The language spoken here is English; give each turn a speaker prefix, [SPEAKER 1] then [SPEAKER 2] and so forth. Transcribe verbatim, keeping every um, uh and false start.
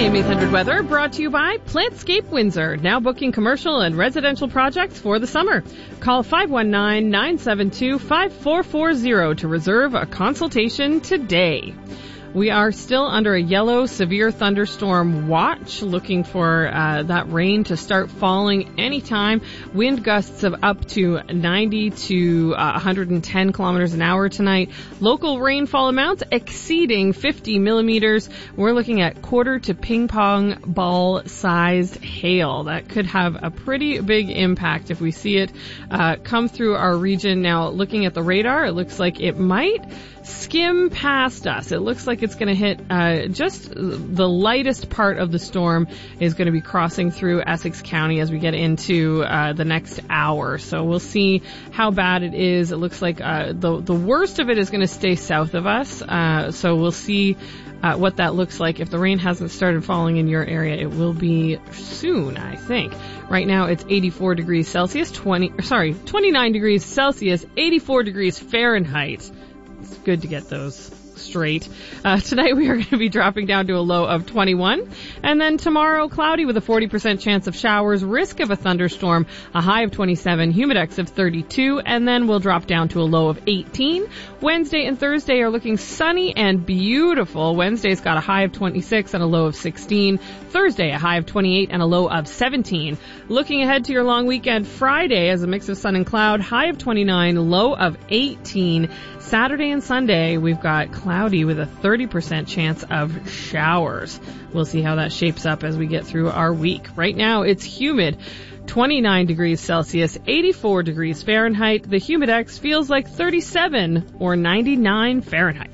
[SPEAKER 1] A M eight hundred weather brought to you by Plantscape Windsor, now booking commercial and residential projects for the summer. Call five one nine, nine seven two, five four four zero to reserve a consultation today. We are still under a yellow severe thunderstorm watch, looking for uh, that rain to start falling anytime. Wind gusts of up to ninety to uh, one hundred ten kilometers an hour tonight. Local rainfall amounts exceeding fifty millimeters. We're looking at quarter to ping pong ball sized hail. That could have a pretty big impact if we see it uh, come through our region. Now, looking at the radar, it looks like it might skim past us. It looks like it's going to hit uh, just the lightest part of the storm is going to be crossing through Essex County as we get into uh, the next hour. So we'll see how bad it is. It looks like uh, the the worst of it is going to stay south of us. Uh, so we'll see uh, what that looks like. If the rain hasn't started falling in your area, it will be soon, I think. Right now it's eighty-four degrees Celsius, twenty sorry, twenty-nine degrees Celsius, eighty-four degrees Fahrenheit. It's good to get those straight. Uh, tonight we are going to be dropping down to a low of twenty-one. And then tomorrow, cloudy with a forty percent chance of showers, risk of a thunderstorm, a high of twenty-seven, humidex of thirty-two, and then we'll drop down to a low of eighteen. Wednesday and Thursday are looking sunny and beautiful. Wednesday's got a high of twenty-six and a low of sixteen. Thursday, a high of twenty-eight and a low of seventeen. Looking ahead to your long weekend, Friday as a mix of sun and cloud, high of twenty-nine, low of eighteen. Saturday and Sunday, we've got cloudy with a thirty percent chance of showers. We'll see how that shapes up as we get through our week. Right now, it's humid. twenty-nine degrees Celsius, eighty-four degrees Fahrenheit. The humidex feels like thirty-seven or ninety-nine Fahrenheit.